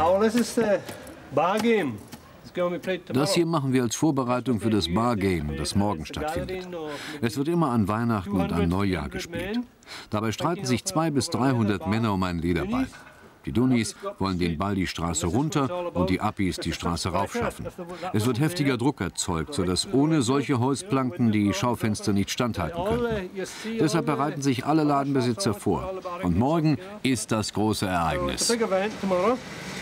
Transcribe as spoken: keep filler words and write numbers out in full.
Das hier machen wir als Vorbereitung für das Bar-Game, das morgen stattfindet. Es wird immer an Weihnachten und an Neujahr gespielt. Dabei streiten sich zweihundert bis dreihundert Männer um einen Lederball. Die Dunnis wollen den Ball die Straße runter und die Appis die Straße rauf schaffen. Es wird heftiger Druck erzeugt, sodass ohne solche Holzplanken die Schaufenster nicht standhalten können. Deshalb bereiten sich alle Ladenbesitzer vor. Und morgen ist das große Ereignis.